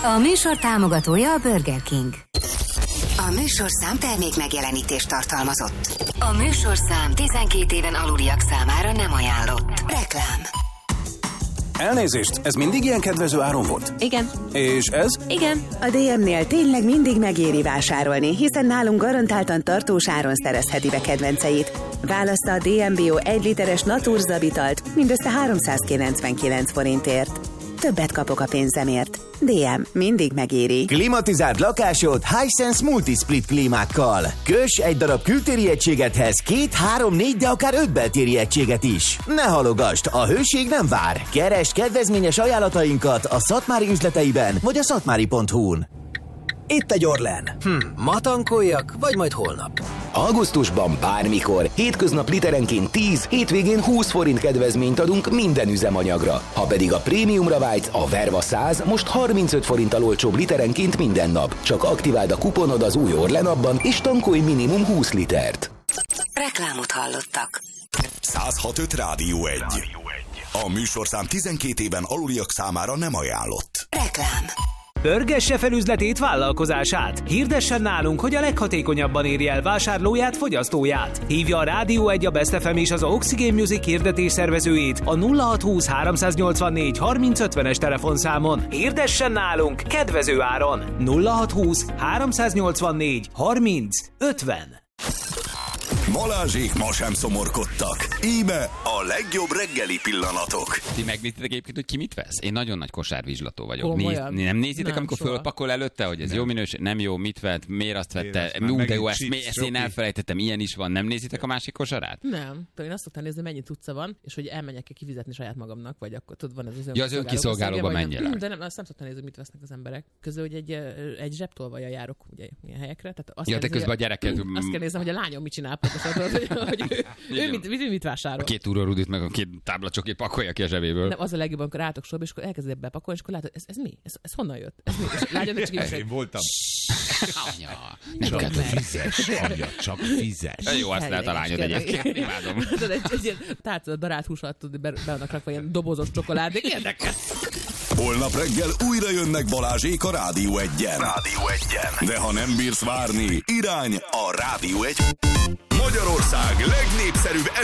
A műsor támogatója a Burger King. A műsorszám termék megjelenítést tartalmazott. A műsorszám 12 éven aluliak számára nem ajánlott. Reklám. Elnézést, ez mindig ilyen kedvező áron volt? Igen. És ez? Igen. A DM-nél tényleg mindig megéri vásárolni, hiszen nálunk garantáltan tartós áron szerezheti be kedvenceit. Válassza a DM Bio 1 literes Naturzabitalt mindössze 399 forintért. Többet kapok a pénzemért. DM, mindig megéri. Klimatizált lakásod Hisense Multisplit klímákkal. Köss egy darab kültéri egységethez 2, 3, 4, de akár 5 beltéri egységet is. Ne halogasd, a hőség nem vár. Keresd kedvezményes ajánlatainkat a Szatmári üzleteiben vagy a szatmári.hu-n. Itt egy Orlen. Ma tankoljak, vagy majd holnap? Augusztusban bármikor, hétköznap literenként 10, hétvégén 20 forint kedvezményt adunk minden üzemanyagra. Ha pedig a prémiumra vágysz, a Verva 100 most 35 forinttal olcsóbb literenként minden nap. Csak aktiváld a kuponod az új Orlen appban, és tankolj minimum 20 litert. Reklámot hallottak. 106.5 Rádió 1. A műsorszám 12 éven aluliak számára nem ajánlott. Reklám. Pörgesse fel üzletét, vállalkozását. Hirdessen nálunk, hogy a leghatékonyabban éri el vásárlóját, fogyasztóját. Hívja a Rádió 1, a Best FM és az Oxygen Music hirdetés szervezőjét a 0620 384 3050-es telefonszámon. Hirdessen nálunk kedvező áron. 0620 384 3050. Balázsék ma sem szomorkodtak. Íme a legjobb reggeli pillanatok. Ti megnéztétek egyébként, hogy ki mit vesz? Én nagyon nagy kosárvizslató vagyok. Nem nézitek, Nem, amikor soha. fölpakol előtte, hogy ez jó minőség, nem jó, mit vett, miért azt vette, de jó, ezt én elfelejtettem, ilyen is van. Nem nézitek a másik kosarát? Nem. Én azt szoktam nézni, mennyi cucca van, és hogy elmenjek-e kifizetni saját magamnak, vagy akkor tudod, van ez az az önkiszolgálóba menj el. De nem, azt nem szoktam nézni, mit vesznek az emberek. Közül, hogy egy zsebtolvajjal járok ugye ilyen helyekre. Tehát azt Ja, te közben a gyereket... Azt kell néznem, hogy a lányom mit csinál pontosan, hogy ő mit vásárol. 2 túrórudit meg a 2 táblacsokét pakolja ki a zsebéből. Nem, az a legjobb, amikor álltok sorba, és akkor elkezded bepakolni, és akkor látod, ez mi? Ez honnan jött? Ez mi? És lányod, csak így én voltam. Anya, csak fizes, anya, csak fizes. Jó, azt lehet a lányod egyébként, imádom. Egy ilyen tárcát darált hús alatt tudni, be vannak rakva ilyen dobozos csokoládék, érdekes. Holnap reggel újra jönnek Balázsék a Rádió 1-en. De ha nem bírsz várni, irány a Rádió 1. Magyarország legnépszerűbb